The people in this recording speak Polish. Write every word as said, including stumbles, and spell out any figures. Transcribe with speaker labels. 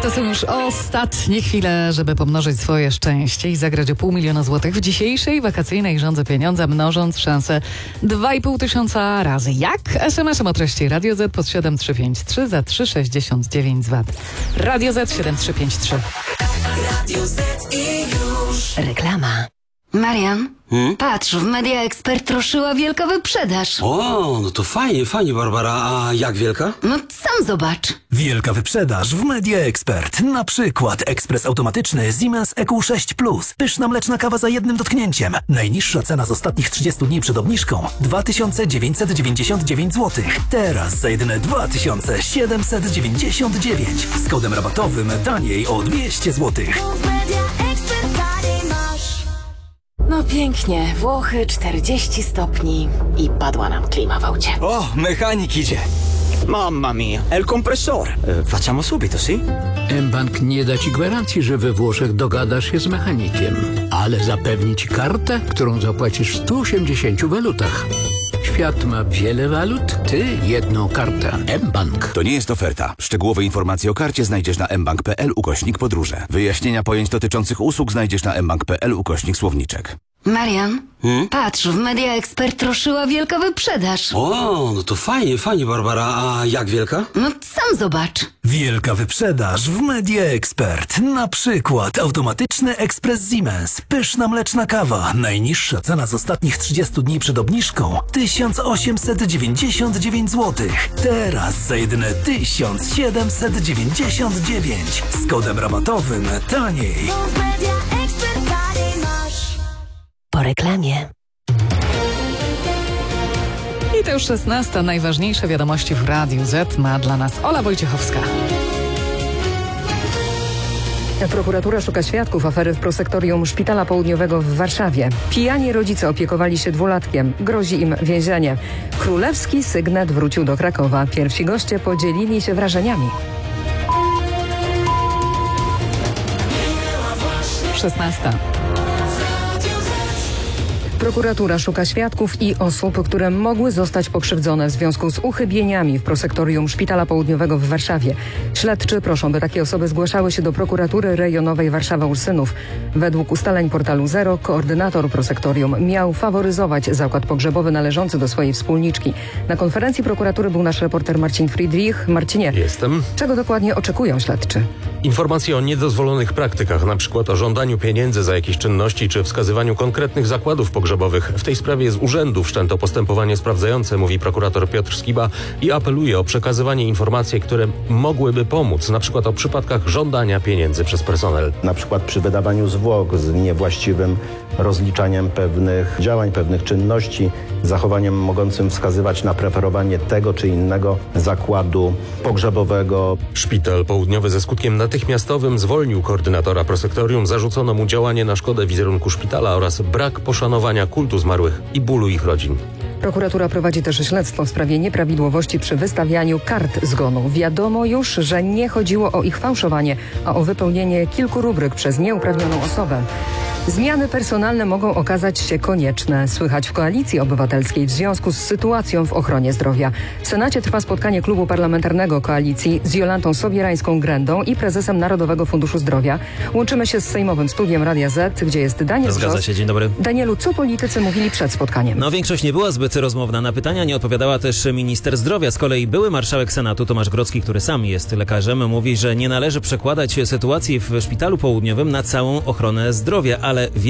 Speaker 1: to są już ostatnie chwile, żeby pomnożyć swoje szczęście i zagrać o pół miliona złotych w dzisiejszej wakacyjnej Rządze Pieniądza, mnożąc szansę dwa i pół tysiąca razy. Jak? es em esem o treści Radio Z pod siedem trzy pięć trzy za trzy sześćdziesiąt dziewięć zł. Radio Z siedem trzy pięć trzy.
Speaker 2: Radio Z i już.
Speaker 3: Reklama. Marian,
Speaker 4: Hmm?
Speaker 3: patrz, w Media Expert ruszyła wielka wyprzedaż.
Speaker 4: O, no to fajnie, fajnie, Barbara. A jak wielka?
Speaker 3: No sam zobacz.
Speaker 5: Wielka wyprzedaż w Media Expert. Na przykład ekspres automatyczny Siemens E Q sześć plus. Pyszna mleczna kawa za jednym dotknięciem. Najniższa cena z ostatnich trzydziestu dni przed obniżką dwa tysiące dziewięćset dziewięćdziesiąt dziewięć złotych. Teraz za jedyne dwa tysiące siedemset dziewięćdziesiąt dziewięć. Z kodem rabatowym taniej o dwieście złotych.
Speaker 6: No pięknie, Włochy czterdzieści stopni i padła nam klima w aucie.
Speaker 7: Oh, mechanik idzie. Mamma mia, è il compressore. Eh, facciamo subito, sì?
Speaker 8: mBank nie da ci gwarancji, że we Włoszech dogadasz się z mechanikiem, ale zapewni ci kartę, którą zapłacisz w stu osiemdziesięciu walutach. Świat ma wiele walut, ty jedną kartę. mBank.
Speaker 9: To nie jest oferta. Szczegółowe informacje o karcie znajdziesz na mbank.pl ukośnik podróże. Wyjaśnienia pojęć dotyczących usług znajdziesz na mbank.pl ukośnik słowniczek.
Speaker 3: Marian,
Speaker 4: Hmm?
Speaker 3: patrz, w Media Expert ruszyła wielka wyprzedaż.
Speaker 4: O, no to fajnie, fajnie, Barbara. A jak wielka?
Speaker 3: No sam zobacz.
Speaker 5: Wielka wyprzedaż w Media Expert. Na przykład automatyczny ekspres Siemens. Pyszna mleczna kawa. Najniższa cena z ostatnich trzydziestu dni przed obniżką tysiąc osiemset dziewięćdziesiąt dziewięć złotych. Teraz za jedyne tysiąc siedemset dziewięćdziesiąt dziewięć. Z kodem rabatowym taniej.
Speaker 3: Po reklamie.
Speaker 1: I to już szesnasta. Najważniejsze wiadomości w Radiu Z ma dla nas Ola Wojciechowska.
Speaker 10: Prokuratura szuka świadków afery w prosektorium Szpitala Południowego w Warszawie. Pijani rodzice opiekowali się dwulatkiem. Grozi im więzienie. Królewski sygnet wrócił do Krakowa. Pierwsi goście podzielili się wrażeniami.
Speaker 1: szesnasta.
Speaker 10: Prokuratura szuka świadków i osób, które mogły zostać pokrzywdzone w związku z uchybieniami w prosektorium Szpitala Południowego w Warszawie. Śledczy proszą, by takie osoby zgłaszały się do prokuratury rejonowej Warszawa-Ursynów. Według ustaleń portalu Zero koordynator prosektorium miał faworyzować zakład pogrzebowy należący do swojej wspólniczki. Na konferencji prokuratury był nasz reporter Marcin Friedrich. Marcinie,
Speaker 11: Jestem.
Speaker 10: czego dokładnie oczekują śledczy?
Speaker 11: Informacje o niedozwolonych praktykach, na przykład o żądaniu pieniędzy za jakieś czynności czy wskazywaniu konkretnych zakładów pogrzebowych. W tej sprawie z urzędu wszczęto postępowanie sprawdzające, mówi prokurator Piotr Skiba i apeluje o przekazywanie informacji, które mogłyby pomóc, na przykład o przypadkach żądania pieniędzy przez personel.
Speaker 12: Na przykład przy wydawaniu zwłok z niewłaściwym rozliczaniem pewnych działań, pewnych czynności, zachowaniem mogącym wskazywać na preferowanie tego czy innego zakładu pogrzebowego.
Speaker 11: Szpital Południowy ze skutkiem natychmiastowym zwolnił koordynatora prosektorium. Zarzucono mu działanie na szkodę wizerunku szpitala oraz brak poszanowania kultu zmarłych i bólu ich rodzin.
Speaker 10: Prokuratura prowadzi też śledztwo w sprawie nieprawidłowości przy wystawianiu kart zgonu. Wiadomo już, że nie chodziło o ich fałszowanie, a o wypełnienie kilku rubryk przez nieuprawnioną osobę. Zmiany personalne mogą okazać się konieczne. Słychać w Koalicji Obywatelskiej w związku z sytuacją w ochronie zdrowia. W Senacie trwa spotkanie klubu parlamentarnego Koalicji z Jolantą Sobierańską-Grendą i prezesem Narodowego Funduszu Zdrowia. Łączymy się z sejmowym studiem Radia Z, gdzie jest Daniel
Speaker 13: Zgadza
Speaker 10: Wrzos.
Speaker 13: się, dzień dobry.
Speaker 10: Danielu, co politycy mówili przed spotkaniem?
Speaker 13: No, większość nie była zbyt rozmowna. Na pytania nie odpowiadała też minister zdrowia. Z kolei były marszałek Senatu Tomasz Grodzki, który sam jest lekarzem, mówi, że nie należy przekładać sytuacji w Szpitalu Południowym na całą ochronę zdrowia, ale wie